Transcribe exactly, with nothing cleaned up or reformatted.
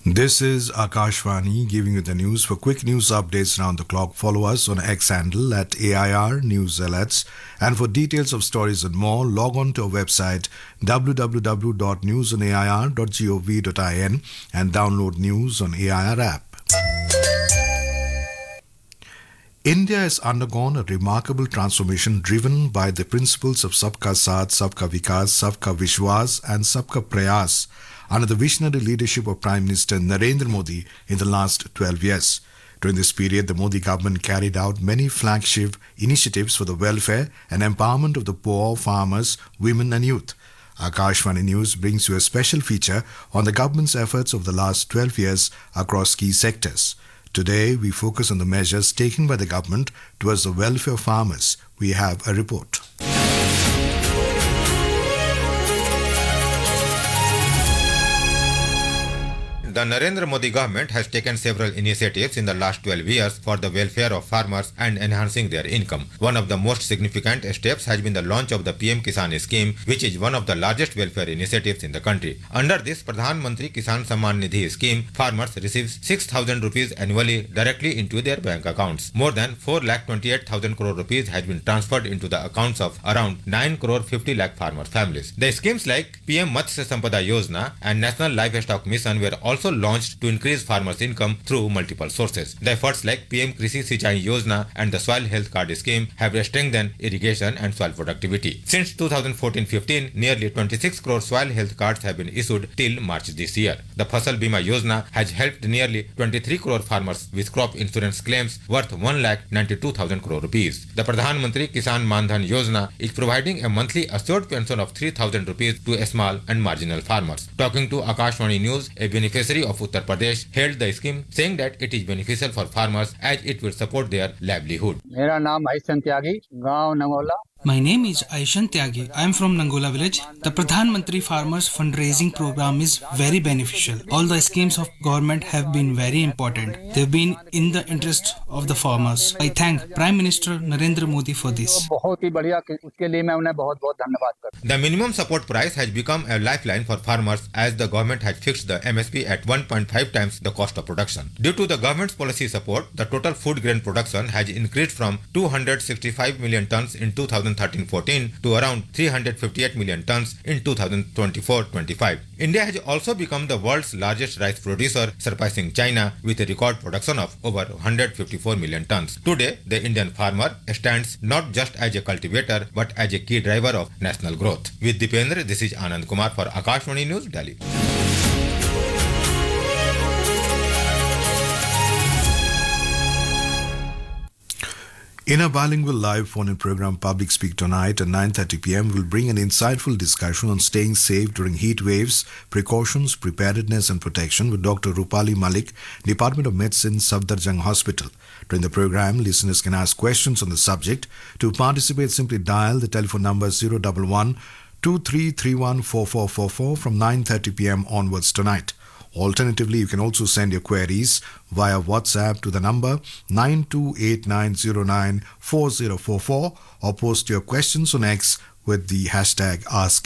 This is Akashvani giving you the news. For quick news updates around the clock, follow us on X handle at A I R News Alerts. And for details of stories and more, log on to our website w w w dot news on a i r dot gov dot in and download News on A I R app. India has undergone a remarkable transformation driven by the principles of Sabka Saath, Sabka Vikas, Sabka Vishwas and Sabka Prayas under the visionary leadership of Prime Minister Narendra Modi in the last twelve years. During this period, the Modi government carried out many flagship initiatives for the welfare and empowerment of the poor, farmers, women and youth. Akashvani News brings you a special feature on the government's efforts over the last twelve years across key sectors. Today, we focus on the measures taken by the government towards the welfare of farmers. We have a report. The Narendra Modi government has taken several initiatives in the last twelve years for the welfare of farmers and enhancing their income. One of the most significant steps has been the launch of the P M Kisan scheme, which is one of the largest welfare initiatives in the country. Under this Pradhan Mantri Kisan Samman Nidhi scheme, farmers receive six thousand rupees annually directly into their bank accounts. More than four lakh twenty-eight thousand crore rupees has been transferred into the accounts of around nine crore fifty lakh farmer families. The schemes like P M Matsya Sampada Yojana and National Livestock Mission were also launched to increase farmers' income through multiple sources. The efforts like P M Krishi Sinchai Yojana and the Soil Health Card scheme have strengthened irrigation and soil productivity. Since two thousand fourteen fifteen, nearly twenty-six crore soil health cards have been issued till March this year. The Fasal Bima Yojana has helped nearly twenty-three crore farmers with crop insurance claims worth one lakh ninety-two thousand crore rupees. The Pradhan Mantri Kisan Man Dhan Yojana is providing a monthly assured pension of three thousand rupees to small and marginal farmers. Talking to Akashvani News, a beneficiary of Uttar Pradesh hailed the scheme, saying that it is beneficial for farmers as it will support their livelihood. मेरा नाम आयशन त्यागी, गांव नंगोला. My name is Aishan Tyagi. I am from Nangola village. The Pradhan Mantri Farmers Fundraising Program is very beneficial. All the schemes of government have been very important. They have been in the interest of the farmers. I thank Prime Minister Narendra Modi for this. बहुत ही बढ़िया, उसके लिए मैं उन्हें बहुत-बहुत धन्यवाद करता हूं. The minimum support price has become a lifeline for farmers as the government has fixed the M S P at one point five times the cost of production. Due to the government's policy support, the total food grain production has increased from two hundred sixty-five million tons in two thousand thirteen fourteen to around three hundred fifty-eight million tons in two thousand twenty-four twenty-five. India has also become the world's largest rice producer, surpassing China with a record production of over one hundred fifty-four million tons. Today, the Indian farmer stands not just as a cultivator but as a key driver of national growth. With Dipendra, this is Anand Kumar for Akashvani News, Delhi. In a bilingual live phone-in program Public Speak Tonight at nine thirty p m, we'll bring an insightful discussion on staying safe during heat waves, precautions, preparedness and protection with Doctor Rupali Malik, Department of Medicine, Safdarjung Hospital. During the program, listeners can ask questions on the subject. To participate, simply dial the telephone number zero one one, two three three one, four four four four from nine thirty p m onwards tonight. Alternatively, you can also send your queries via WhatsApp to the number nine two eight nine zero nine four zero four four or post your questions on X with the hashtag Ask